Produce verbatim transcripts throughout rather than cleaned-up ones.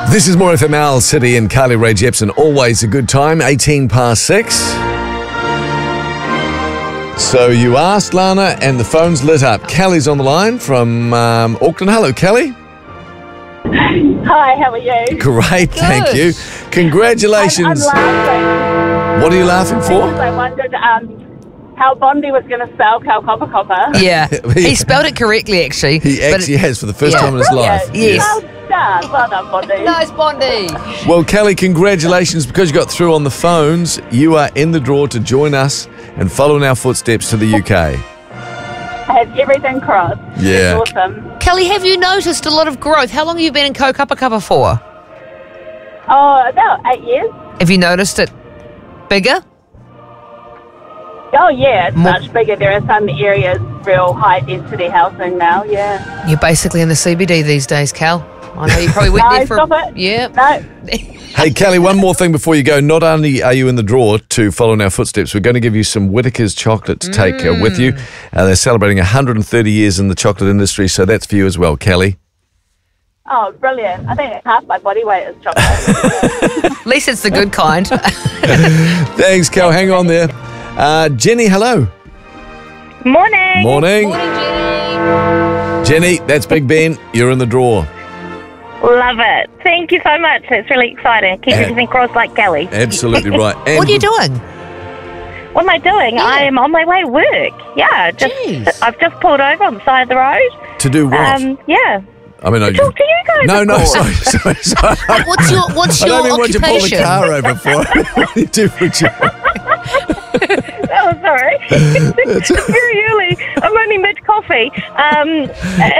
This is More F M Owl City and Carly Rae Jepsen. Always a good time, eighteen past six. So you asked, Lana, and the phone's lit up. Kelly's on the line from um, Auckland. Hello, Kelly. Hi, how are you? Great, thank you. Congratulations. I'm, I'm laughing. What are you laughing for? Because I wondered um, how Bondi was going to spell Cal Copper Copper. Yeah, he spelled it correctly, actually. He actually it, has for the first yeah. time in his life. Yes. Yes. Well done. Well done, Bondi. Nice, Bondi. Well, Kelly, congratulations. Because you got through on the phones, you are in the draw to join us and follow in our footsteps to the U K. I have everything crossed. Yeah. It's awesome. Kelly, have you noticed a lot of growth? How long have you been in Kaupapa Kapa for? Oh, about eight years. Have you noticed it bigger? Oh, yeah, it's More- much bigger. There are some areas, real high-density housing now, yeah. You're basically in the C B D these days, Cal. I know you probably went No, there for... stop it. Yeah. No. Hey, Kelly, one more thing before you go. Not only are you in the draw to follow in our footsteps, we're going to give you some Whittaker's chocolate to take uh, with you. Uh, they're celebrating one hundred thirty years in the chocolate industry, so that's for you as well, Kelly. Oh, brilliant. I think half my body weight is chocolate. At least it's the good kind. Thanks, Kel. Hang on there. Uh, Jenny, hello. Morning. Morning. Morning, Jenny. Jenny, that's Big Ben. You're in the draw. Love it. Thank you so much. It's really exciting. Keep Uh, everything crossed like Kelly. Absolutely right. And What are you doing? What am I doing? Yeah. I am on my way to work. Yeah, just Jeez. I've just pulled over on the side of the road. To do what? Um, yeah. I mean, I, Talk to you guys. no, of no, course. sorry, sorry, sorry. What's your What's I your don't mean what you pull the occupation? car over for. What do you do for a job? Oh, sorry. it's very early. I'm only mid coffee. Um,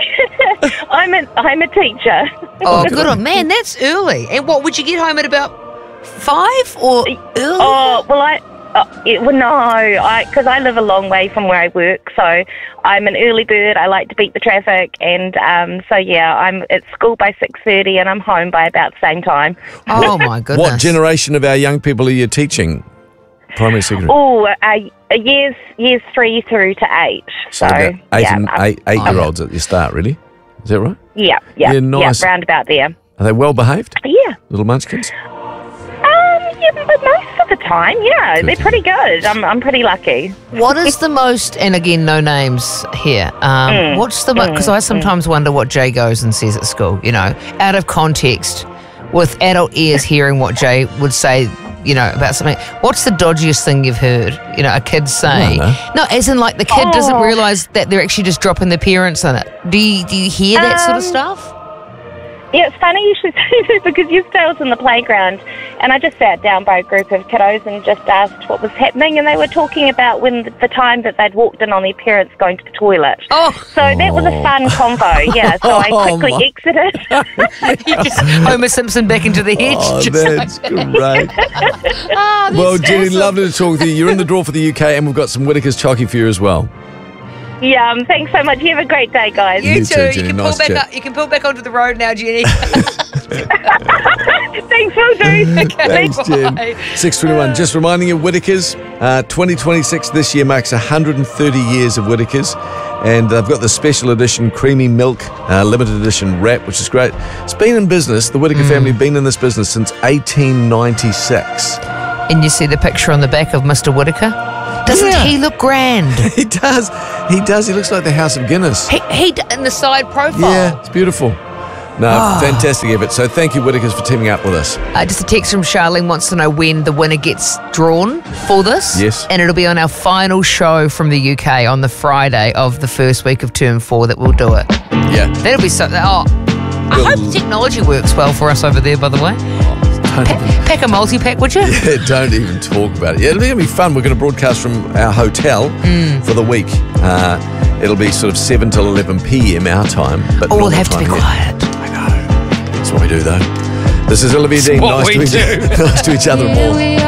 I'm a I'm a teacher. Oh, good on man. That's early. And what would you get home at about five or early? Oh well, I. Uh, it, well, no, I because I live a long way from where I work, so I'm an early bird. I like to beat the traffic, and um, so yeah, I'm at school by six thirty, and I'm home by about the same time. Oh my goodness. What generation of our young people are you teaching? Primary, secondary? Oh, uh, years years three through to eight. So, about eight, yeah, and, I'm- eight, eight-year-olds at your start, really? Is that right? yeah, yeah, Yeah, nice. yeah, round about there. Are they well behaved? Yeah, Little munchkins? um, yeah, but most of the time, yeah, Good. they're pretty good. I'm I'm pretty lucky. What is the most, and again, no names here, um, Mm, what's the most, because I sometimes wonder what Jay goes and says at school, you know, out of context, with adult ears hearing what Jay would say, you know, about something. What's the dodgiest thing you've heard, you know, a kid say? No, no. No, as in like the kid Oh. doesn't realise that they're actually just dropping their parents in it. Do you, do you hear that sort of Um, stuff? Yeah, it's funny you should say that because yesterday I was in the playground and I just sat down by a group of kiddos and just asked what was happening, and they were talking about when the, the time that they'd walked in on their parents going to the toilet. Oh, So that was a fun convo, yeah. So I Oh, quickly my- exited. you just Homer Simpson back into the hedge. Oh, just that's great. Ah, that's Well, Jenny, awesome. lovely to talk with you. You're in the draw for the U K, and we've got some Whittaker's Chalky for you as well. Yeah, um, thanks so much. You have a great day, guys. You, You too. too, You Jenny. can Nice pull back chat. up. You can pull back onto the road now, Jenny. Thanks, will do. Thanks, Jen. Bye. six twenty-one. Just reminding you, Whittaker's, uh, twenty twenty-six this year marks one hundred thirty years of Whittaker's. And they've got the special edition creamy milk, uh, limited edition wrap, which is great. It's been in business. The Whittaker family have been in this business since eighteen ninety-six. And you see the picture on the back of Mister Whittaker? Doesn't Yeah. he look grand? He does. He does. He looks like the House of Guinness. he, he d- in the side profile. Yeah, it's beautiful. No, fantastic effort. So thank you, Whittaker's, for teaming up with us. Uh, just a text from Charlene wants to know when the winner gets drawn for this. Yes. And it'll be on our final show from the U K on the Friday of the first week of term four that we'll do it. Yeah. That'll be so. Oh, I We'll- hope technology works well for us over there, by the way. Don't Pa- even, pack a multi pack, would you? yeah, don't even talk about it. Yeah, it'll be going to be fun. We're going to broadcast from our hotel for the week. Uh, it'll be sort of seven till eleven p.m. our time. But Or we'll normal have to be time here. quiet. I know. That's what we do, though. This is Olivia Dean. what Nice we to, each, do. nice to each other more.